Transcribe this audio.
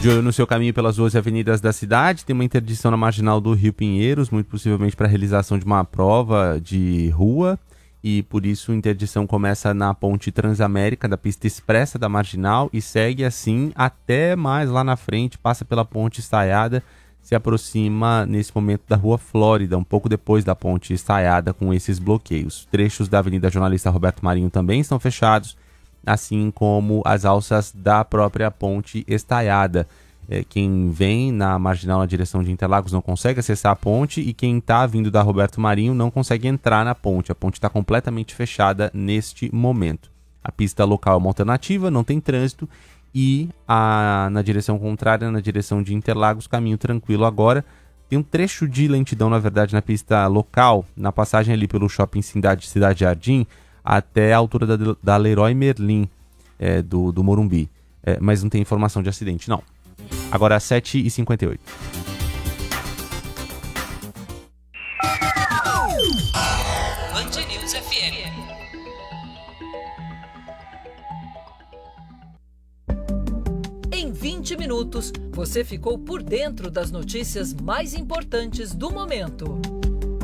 De olho no seu caminho pelas 12 avenidas da cidade, tem uma interdição na marginal do Rio Pinheiros, muito possivelmente para a realização de uma prova de rua, e por isso a interdição começa na ponte Transamérica da pista expressa da marginal e segue assim até mais lá na frente, passa pela ponte Estaiada, se aproxima nesse momento da Rua Flórida, um pouco depois da ponte Estaiada, com esses bloqueios. Trechos da Avenida Jornalista Roberto Marinho também estão fechados, assim como as alças da própria ponte Estaiada. Quem vem na marginal na direção de Interlagos não consegue acessar a ponte, e quem está vindo da Roberto Marinho não consegue entrar na ponte. A ponte está completamente fechada neste momento. A pista local é uma alternativa, não tem trânsito, e na direção contrária, na direção de Interlagos, caminho tranquilo agora. Tem um trecho de lentidão, na verdade, na pista local, na passagem ali pelo Shopping Cidade Jardim, até a altura da Leroy Merlin, do Morumbi. Mas não tem informação de acidente, não. Agora, 7h58. Band News FM. Em 20 minutos, você ficou por dentro das notícias mais importantes do momento.